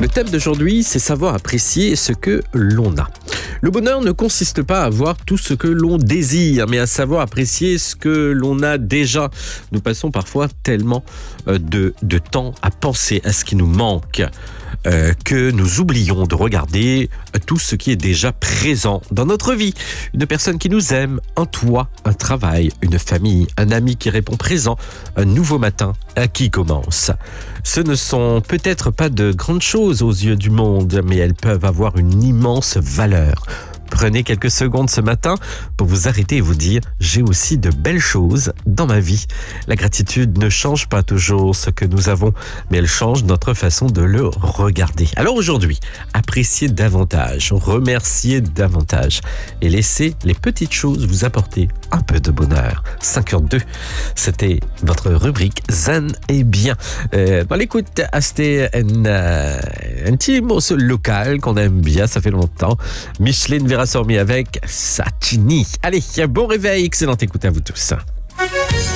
Le thème d'aujourd'hui, c'est savoir apprécier ce que l'on a. Le bonheur ne consiste pas à avoir tout ce que l'on désire, mais à savoir apprécier ce que l'on a déjà. Nous passons parfois tellement de temps à penser à ce qui nous manque que nous oublions de regarder tout ce qui est déjà présent dans notre vie. Une personne qui nous aime, un toit, un travail, une famille, un ami qui répond présent, un nouveau matin qui commence. Ce ne sont peut-être pas de grandes choses aux yeux du monde, mais elles peuvent avoir une immense valeur. Prenez quelques secondes ce matin pour vous arrêter et vous dire « J'ai aussi de belles choses dans ma vie ». La gratitude ne change pas toujours ce que nous avons, mais elle change notre façon de le regarder. Alors aujourd'hui, appréciez davantage, remerciez davantage et laissez les petites choses vous apporter un peu de bonheur. 5h02, c'était votre rubrique Zen et Bien. L'écoute, c'était un petit morceau local qu'on aime bien, ça fait longtemps. Micheline Verassormi avec Satini. Allez, bon réveil, excellente écoute à vous tous.